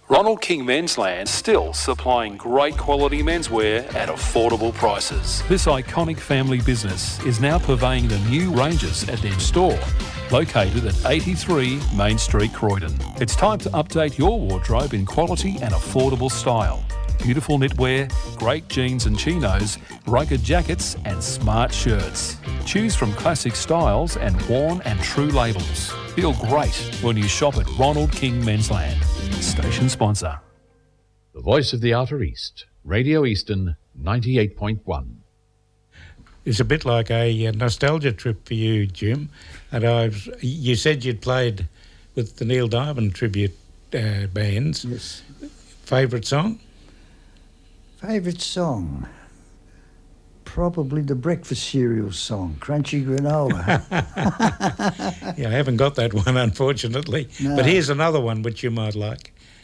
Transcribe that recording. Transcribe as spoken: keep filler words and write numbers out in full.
Ronald King Mensland still supplying great quality menswear at affordable prices. This iconic family business is now purveying the new ranges at their store, located at eighty-three Main Street, Croydon. It's time to update your wardrobe in quality and affordable style. Beautiful knitwear, great jeans and chinos, rugged jackets and smart shirts. Choose from classic styles and worn and true labels. Feel great when you shop at Ronald King Mensland. Station sponsor. The voice of the Outer East, Radio Eastern ninety-eight point one. It's a bit like a nostalgia trip for you, Jim. And I've, you said you'd played with the Neil Diamond tribute uh, bands. Yes. Favourite song? Favourite song? Probably the breakfast cereal song, Crunchy Granola. Yeah, I haven't got that one, unfortunately. No. But here's another one which you might like.